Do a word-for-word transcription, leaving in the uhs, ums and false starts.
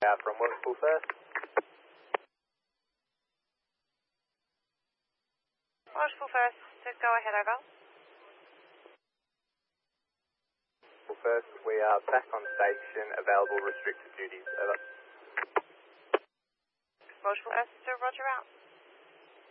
Uh, from Welsh Full First. Welsh Full First, so go ahead, over. Full First, we are back on station, available restricted duties, over. Welsh Full First, so roger out.